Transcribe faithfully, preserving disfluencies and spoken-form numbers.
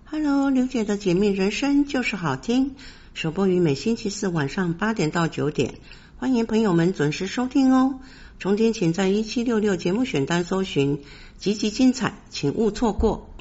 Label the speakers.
Speaker 1: Hello， 刘姐的解密人生就是好听，首播于每星期四晚上八点到九点，欢迎朋友们准时收听哦。重点请在一七六六节目选单搜寻，集集精彩，请勿错过。